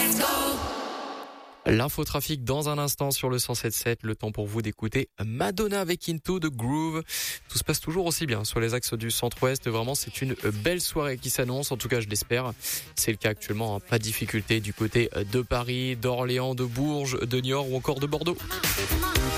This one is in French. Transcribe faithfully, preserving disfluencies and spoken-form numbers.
L'infotrafic dans un instant sur le cent sept sept. Le temps pour vous d'écouter Madonna avec Into the Groove. Tout se passe toujours aussi bien sur les axes du centre-ouest. Vraiment, c'est une belle soirée qui s'annonce. En tout cas, je l'espère. C'est le cas actuellement. Hein. Pas de difficulté du côté de Paris, d'Orléans, de Bourges, de Niort ou encore de Bordeaux.